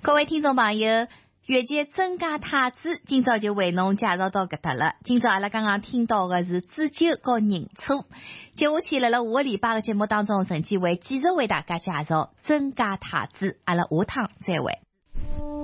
各位聽眾朋友，越節增加太子，今朝就為侬介紹到搿搭了。今朝阿拉剛剛聽到的是煮酒和認錯。接下去辣下個禮拜的節目當中，陳志偉繼續為大家介紹增加太子。阿拉下趟再會。